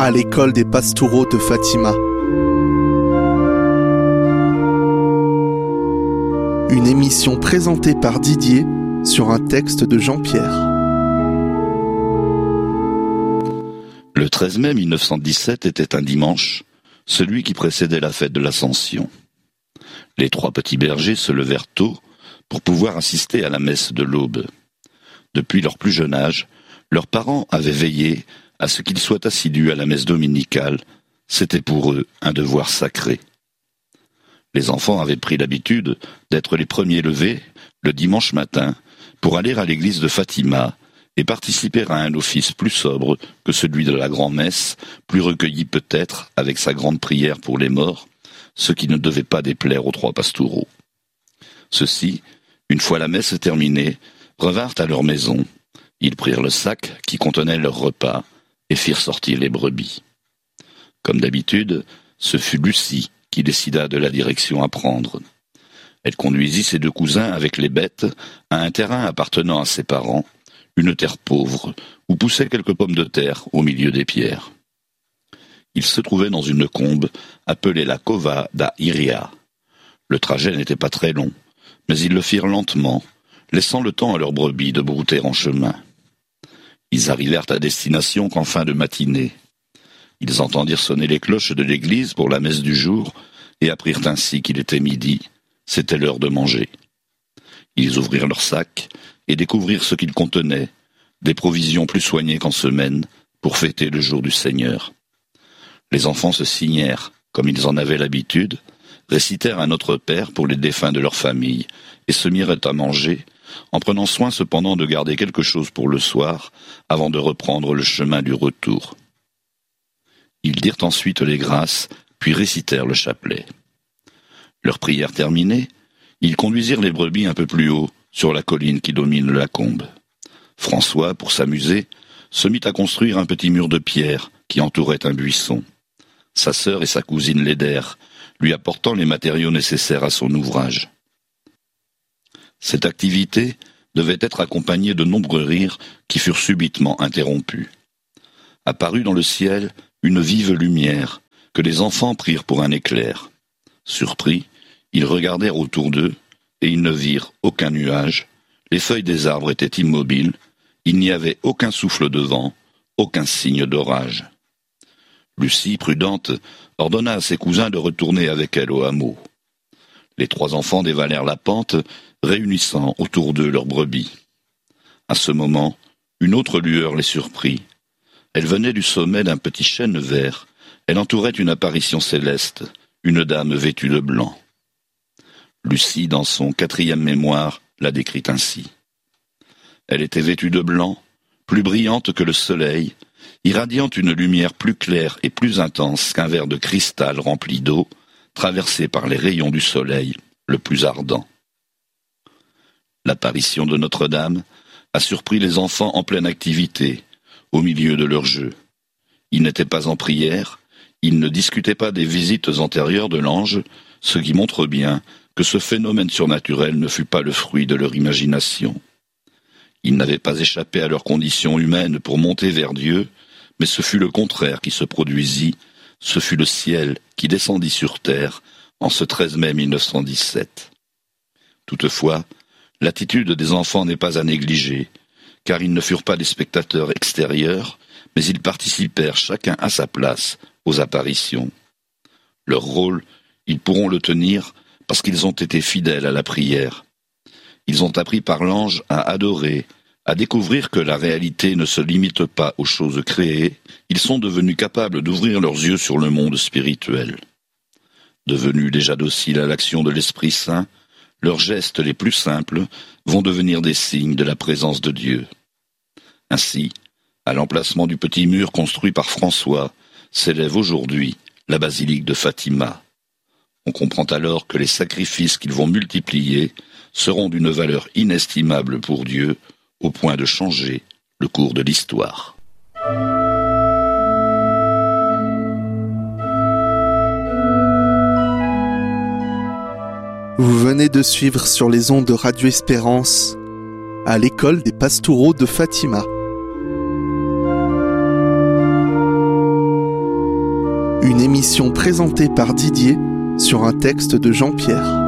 à l'école des Pastoureaux de Fatima. Une émission présentée par Didier sur un texte de Jean-Pierre. Le 13 mai 1917 était un dimanche, celui qui précédait la fête de l'Ascension. Les trois petits bergers se levèrent tôt pour pouvoir assister à la messe de l'aube. Depuis leur plus jeune âge, leurs parents avaient veillé à ce qu'ils soient assidus à la messe dominicale. C'était pour eux un devoir sacré. Les enfants avaient pris l'habitude d'être les premiers levés le dimanche matin pour aller à l'église de Fatima et participer à un office plus sobre que celui de la grand-messe, plus recueilli peut-être avec sa grande prière pour les morts, ce qui ne devait pas déplaire aux trois pastoureaux. Ceux-ci, une fois la messe terminée, revinrent à leur maison. Ils prirent le sac qui contenait leur repas et firent sortir les brebis. Comme d'habitude, ce fut Lucie qui décida de la direction à prendre. Elle conduisit ses deux cousins avec les bêtes à un terrain appartenant à ses parents, une terre pauvre, où poussaient quelques pommes de terre au milieu des pierres. Ils se trouvaient dans une combe appelée la Cova da Iria. Le trajet n'était pas très long, mais ils le firent lentement, laissant le temps à leurs brebis de brouter en chemin. Ils arrivèrent à destination qu'en fin de matinée. Ils entendirent sonner les cloches de l'église pour la messe du jour et apprirent ainsi qu'il était midi. C'était l'heure de manger. Ils ouvrirent leurs sacs et découvrirent ce qu'ils contenaient, des provisions plus soignées qu'en semaine, pour fêter le jour du Seigneur. Les enfants se signèrent, comme ils en avaient l'habitude, récitèrent un Notre Père pour les défunts de leur famille, et se mirent à manger, en prenant soin cependant de garder quelque chose pour le soir, avant de reprendre le chemin du retour. Ils dirent ensuite les grâces, puis récitèrent le chapelet. Leur prière terminée, ils conduisirent les brebis un peu plus haut, sur la colline qui domine la combe. François, pour s'amuser, se mit à construire un petit mur de pierre qui entourait un buisson. Sa sœur et sa cousine l'aidèrent, lui apportant les matériaux nécessaires à son ouvrage. Cette activité devait être accompagnée de nombreux rires qui furent subitement interrompus. Apparut dans le ciel une vive lumière que les enfants prirent pour un éclair. Surpris, ils regardèrent autour d'eux et ils ne virent aucun nuage. Les feuilles des arbres étaient immobiles, il n'y avait aucun souffle de vent, aucun signe d'orage. Lucie, prudente, ordonna à ses cousins de retourner avec elle au hameau. Les trois enfants dévalèrent la pente, réunissant autour d'eux leurs brebis. À ce moment, une autre lueur les surprit. Elle venait du sommet d'un petit chêne vert. Elle entourait une apparition céleste, une dame vêtue de blanc. Lucie, dans son 4e mémoire, l'a décrite ainsi. Elle était vêtue de blanc, plus brillante que le soleil, irradiant une lumière plus claire et plus intense qu'un verre de cristal rempli d'eau, traversé par les rayons du soleil le plus ardent. L'apparition de Notre-Dame a surpris les enfants en pleine activité, au milieu de leur jeu. Ils n'étaient pas en prière, ils ne discutaient pas des visites antérieures de l'ange, ce qui montre bien que ce phénomène surnaturel ne fut pas le fruit de leur imagination. Ils n'avaient pas échappé à leur condition humaine pour monter vers Dieu, mais ce fut le contraire qui se produisit, ce fut le ciel qui descendit sur terre en ce 13 mai 1917. Toutefois, l'attitude des enfants n'est pas à négliger, car ils ne furent pas des spectateurs extérieurs, mais ils participèrent chacun à sa place aux apparitions. Leur rôle, ils pourront le tenir parce qu'ils ont été fidèles à la prière. Ils ont appris par l'ange à adorer, à découvrir que la réalité ne se limite pas aux choses créées. Ils sont devenus capables d'ouvrir leurs yeux sur le monde spirituel. Devenus déjà dociles à l'action de l'Esprit Saint, leurs gestes les plus simples vont devenir des signes de la présence de Dieu. Ainsi, à l'emplacement du petit mur construit par François, s'élève aujourd'hui la basilique de Fatima. On comprend alors que les sacrifices qu'ils vont multiplier seront d'une valeur inestimable pour Dieu, au point de changer le cours de l'histoire. Vous venez de suivre sur les ondes de Radio Espérance à l'école des Pastoureaux de Fatima. Une émission présentée par Didier sur un texte de Jean-Pierre.